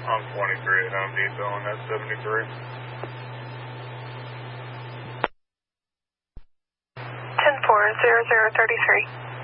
I'm 23 at Home Depot on that 73. 10-4, 0033.